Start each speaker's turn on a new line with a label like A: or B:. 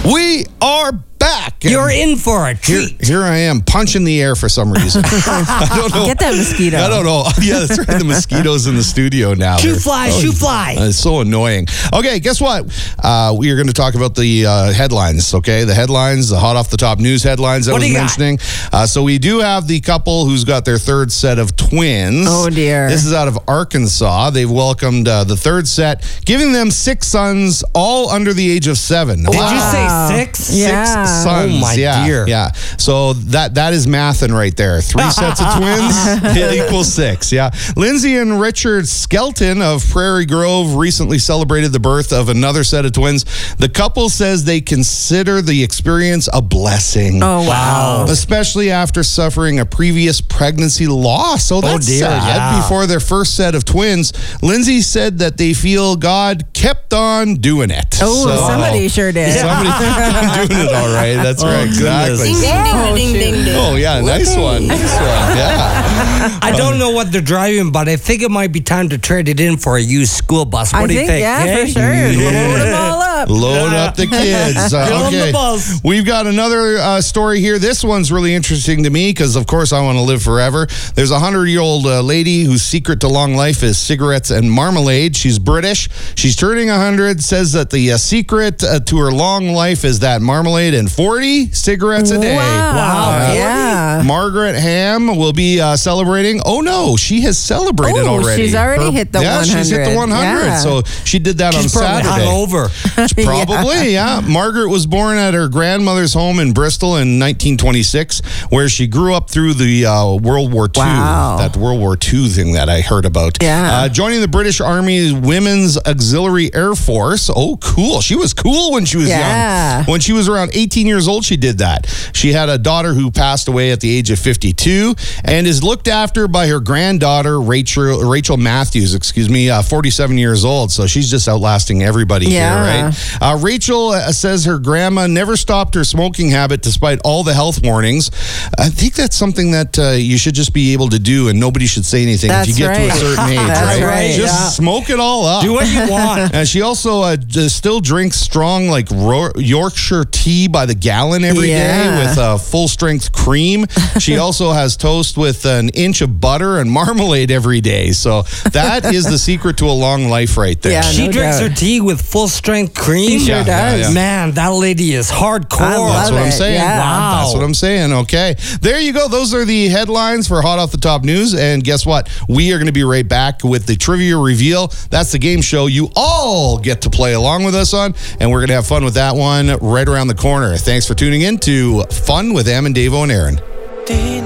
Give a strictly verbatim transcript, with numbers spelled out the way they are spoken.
A: We are back.
B: You're in for a treat.
A: Here, here I am, punching the air for some reason. I don't know.
C: Get that mosquito.
A: I don't know. Yeah, that's right. The mosquitoes in the studio now.
B: Shoo fly,
A: oh,
B: shoo fly.
A: It's so annoying. Okay, guess what? Uh, we are going to talk about the uh, headlines, okay? The headlines, the hot off the top news headlines that I
B: What
A: was
B: do you
A: mentioning. Uh, so we do have the couple who's got their third set of twins.
C: Oh, dear.
A: This is out of Arkansas. They've welcomed uh, the third set, giving them six sons, all under the age of seven.
B: Did
C: Wow.
B: you say six?
C: Yeah.
A: Six sons.
B: Oh, my
A: yeah,
B: dear.
A: Yeah. So that that is mathing right there. Three sets of twins, it equals six. Yeah. Lindsay and Richard Skelton of Prairie Grove recently celebrated the birth of another set of twins. The couple says they consider the experience a blessing.
C: Oh, wow.
A: Especially after suffering a previous pregnancy loss. So that's
B: dear,
A: sad.
B: yeah.
A: Before their first set of twins, Lindsay said that they feel God kept on doing it.
C: Oh,
A: So-
C: somebody sure did.
A: Somebody doing it all right. That's right. Exactly.
C: Ding, ding, ding, ding, ding, ding.
A: Oh, yeah. Nice one. Nice one. Yeah.
B: I don't know what they're driving, but I think it might be time to trade it in for a used school bus. What
C: I
B: do you
C: think,
B: think?
C: yeah,
B: eh?
C: for sure. Load them all up.
A: Load up the kids. Uh,
B: Get on the
A: okay.
B: bus.
A: We've got another uh, story here. This one's really interesting to me because, of course, I want to live forever. There's a hundred-year-old uh, lady whose secret to long life is cigarettes and marmalade. She's British. She's turning one hundred, says that the uh, secret uh, to her long life is that marmalade and forty cigarettes a day.
C: Wow.
B: Wow.
C: Yeah.
A: Margaret Ham will be uh, celebrating. Oh, no, she has celebrated
C: Oh,
A: already.
C: she's already hit the
A: yeah, she's hit the one hundred.
C: Yeah.
A: So she did that
B: She's
A: on
B: probably
A: Saturday.
B: hungover.
A: Probably, yeah. Margaret was born at her grandmother's home in Bristol in nineteen twenty-six, where she grew up through the uh, World War Two.
C: Wow.
A: That World War Two thing that I heard about.
C: Yeah.
A: Uh, joining the British Army Women's Auxiliary Air Force. Oh, cool. She was cool when she was
C: Yeah.
A: young. When she was around eighteen years old, she did that. She had a daughter who passed away at the age of fifty-two and is looked after by her granddaughter, Rachel Rachel Matthews, excuse me, uh, forty-seven years old. So she's just outlasting everybody
C: Yeah.
A: here, right? Uh, Rachel uh, says her grandma never stopped her smoking habit despite all the health warnings. I think that's something that uh, you should just be able to do and nobody should say anything
C: That's
A: if you get
C: right.
A: to a certain age,
C: That's
A: right?
C: right,
A: Just
C: yeah.
A: smoke it all up.
B: Do what you want.
A: And she also uh, d- still drinks strong, like Ro- Yorkshire tea by the gallon every day
C: Yeah.
A: with uh, full strength cream. She also has toast with an inch of butter and marmalade every day. So that is the secret to a long life right there.
C: Yeah.
B: She
C: no
B: drinks
C: doubt.
B: her tea with full strength cream.
C: She sure
A: Yeah,
C: does.
A: yeah, yeah.
B: Man, that lady is hardcore.
C: I love
A: That's what I'm
C: it,
A: saying.
C: yeah.
B: Wow.
A: That's what I'm saying. Okay. There you go. Those are the headlines for Hot Off the Top News. And guess what? We are going to be right back with the trivia reveal. That's the game show you all get to play along with us on. And we're going to have fun with that one right around the corner. Thanks for tuning in to Fun with Em and Davo and Aaron.